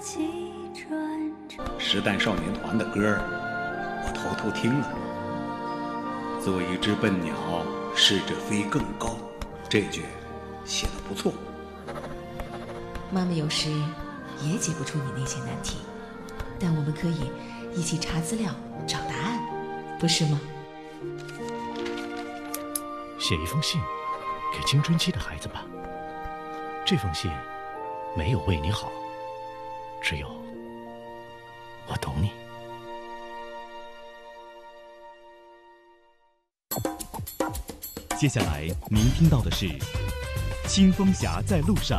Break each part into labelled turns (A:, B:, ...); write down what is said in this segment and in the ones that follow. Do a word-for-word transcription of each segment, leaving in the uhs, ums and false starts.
A: 时代少年团的歌儿，我偷偷听了。做一只笨鸟，试着飞更高，这句写得不错。
B: 妈妈有时也解不出你那些难题，但我们可以一起查资料找答案，不是吗？
C: 写一封信给青春期的孩子吧，这封信没有为你好，只有我懂你。
D: 接下来您听到的是《青蜂侠在路上》。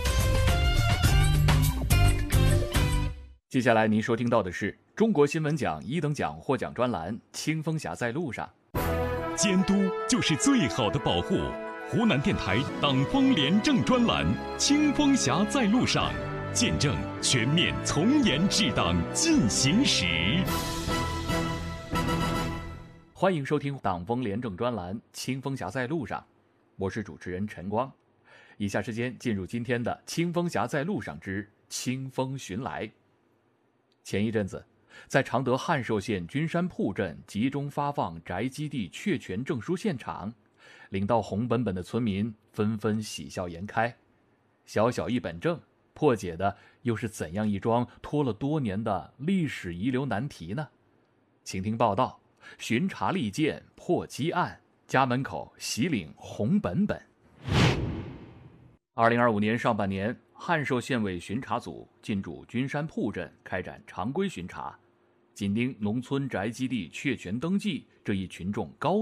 E: 接下来您收听到的是中国新闻奖一等奖获奖专栏《青蜂侠在路上》。
D: 监督就是最好的保护。湖南电台党风廉政专栏《青蜂侠在路上》，见证全面从严治党进行时。
E: 欢迎收听党风廉政专栏《青蜂侠在路上》，我是主持人陈光。以下时间进入今天的《青蜂侠在路上之清风寻来》。前一阵子，在常德汉寿县君山铺镇集中发放宅基地确权证书现场，领到红本本的村民纷纷喜笑颜开。小小一本证，破解的又是怎样一桩拖了多年的历史遗留难题呢？请听报道：巡查利剑破积案，家门口喜领红本本。二零二五年上半年，汉寿县委巡查组进驻君山铺镇开展常规巡查，紧盯农村宅基地确权登记这一群众高